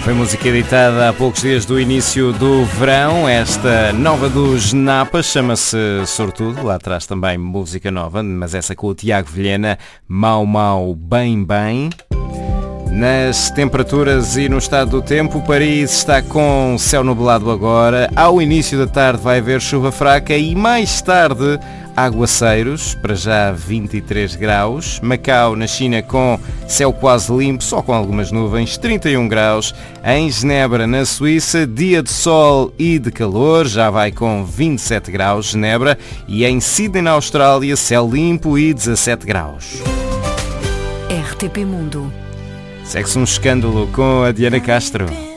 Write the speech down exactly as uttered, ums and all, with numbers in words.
Foi música editada há poucos dias do início do verão. Esta nova dos Napas chama-se Sortudo. Lá atrás também música nova, mas essa com o Tiago Vilhena, Mau Mau Bem Bem. Nas temperaturas e no estado do tempo, Paris está com céu nublado agora. Ao início da tarde vai haver chuva fraca e mais tarde aguaceiros, para já vinte e três graus. Macau, na China, com céu quase limpo, só com algumas nuvens, trinta e um graus. Em Genebra, na Suíça, dia de sol e de calor, já vai com vinte e sete graus, Genebra. E em Sydney, na Austrália, céu limpo e dezassete graus. R T P Mundo. Segue-se um escândalo com a Diana Castro.